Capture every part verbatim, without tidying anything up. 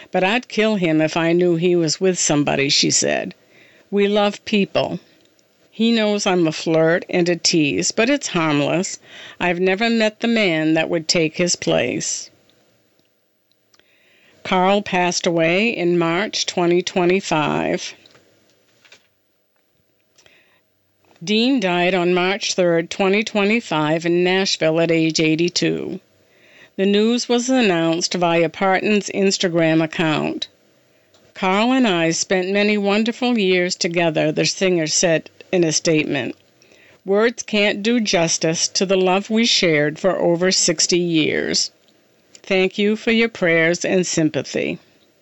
But I'd kill him if I knew he was with somebody, she said. We love people. He knows I'm a flirt and a tease, but it's harmless. I've never met the man that would take his place. Carl passed away in March twenty twenty-five. Dean died on March third, twenty twenty-five in Nashville at age eighty-two. The news was announced via Parton's Instagram account. Carl and I spent many wonderful years together, the singer said in a statement. Words can't do justice to the love we shared for over sixty years. Thank you for your prayers and sympathy.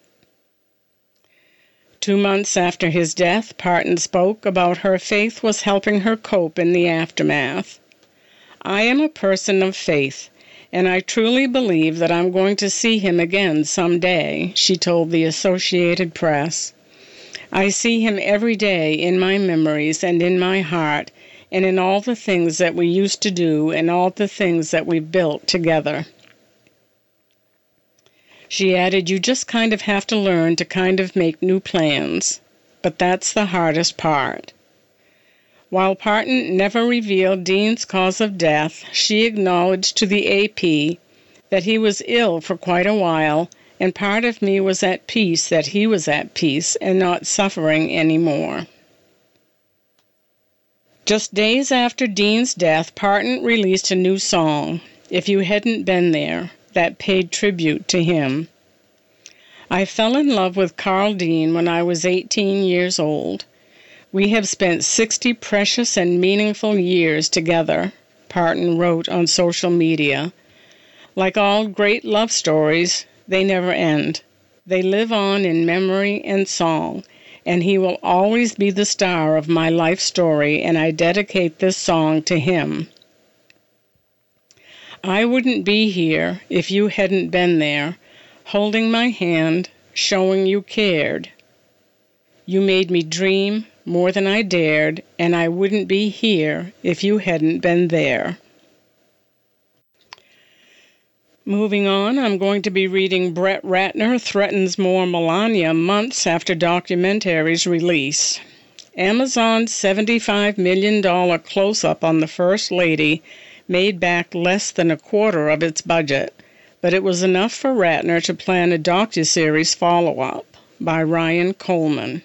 Two months after his death, Parton spoke about her faith was helping her cope in the aftermath. I am a person of faith, and I truly believe that I'm going to see him again someday, she told the Associated Press. I see him every day in my memories and in my heart, and in all the things that we used to do and all the things that we've built together. She added, you just kind of have to learn to kind of make new plans, but that's the hardest part. While Parton never revealed Dean's cause of death, she acknowledged to the A P that he was ill for quite a while, and part of me was at peace that he was at peace and not suffering anymore. Just days after Dean's death, Parton released a new song, If You Hadn't Been There, that paid tribute to him. I fell in love with Carl Dean when I was eighteen years old. We have spent sixty precious and meaningful years together, Parton wrote on social media. Like all great love stories, they never end. They live on in memory and song, and he will always be the star of my life story, and I dedicate this song to him. I wouldn't be here if you hadn't been there, holding my hand, showing you cared. You made me dream more than I dared, and I wouldn't be here if you hadn't been there. Moving on, I'm going to be reading Brett Ratner Threatens More Melania months after documentary's release. Amazon's seventy-five million dollars close-up on the First Lady made back less than a quarter of its budget, but it was enough for Ratner to plan a docuseries follow-up by Ryan Coleman.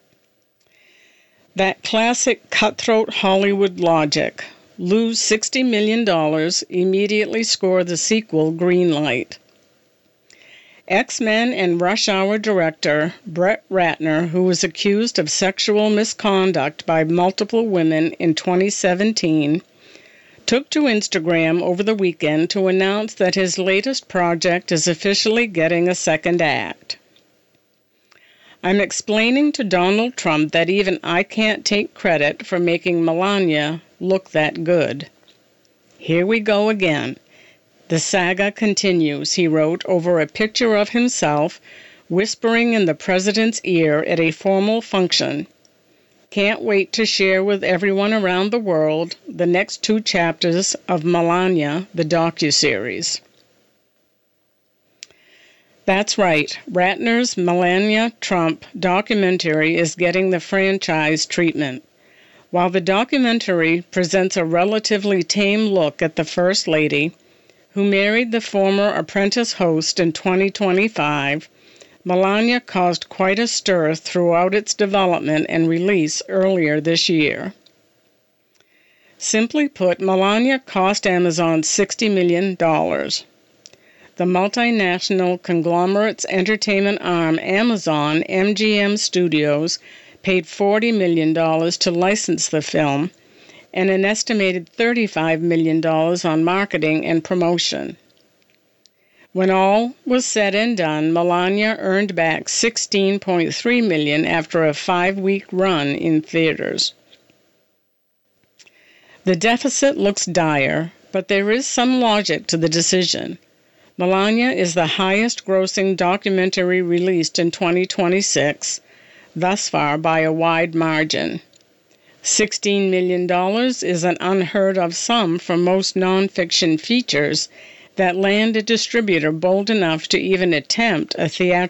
That classic cutthroat Hollywood logic, lose sixty million dollars, immediately score the sequel Greenlight. X-Men and Rush Hour director Brett Ratner, who was accused of sexual misconduct by multiple women in twenty seventeen, took to Instagram over the weekend to announce that his latest project is officially getting a second act. I'm explaining to Donald Trump that even I can't take credit for making Melania look that good. Here we go again. The saga continues, he wrote over a picture of himself whispering in the president's ear at a formal function. Can't wait to share with everyone around the world the next two chapters of Melania, the docuseries. That's right, Ratner's Melania Trump documentary is getting the franchise treatment. While the documentary presents a relatively tame look at the First Lady, who married the former Apprentice host in twenty twenty-five, Melania caused quite a stir throughout its development and release earlier this year. Simply put, Melania cost Amazon sixty million dollars. The multinational conglomerate's entertainment arm Amazon M G M Studios paid forty million dollars to license the film and an estimated thirty-five million dollars on marketing and promotion. When all was said and done, Melania earned back sixteen point three million dollars after a five-week run in theaters. The deficit looks dire, but there is some logic to the decision. Melania is the highest-grossing documentary released in twenty twenty-six, thus far by a wide margin. sixteen million dollars is an unheard-of sum for most nonfiction features that land a distributor bold enough to even attempt a theatrical